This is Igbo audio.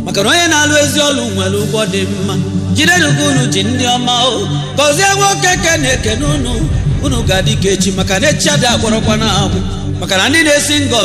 maka na onye na-alụ ezi ọlụ nwere ụgwọ dị mma jidenugo unu ji ndị ọma o gọzie nwoke na-ekene unu ga-adị ka echi maka na echi adị agwọrọkwa na agwụ maka na ndị na-esi ngọ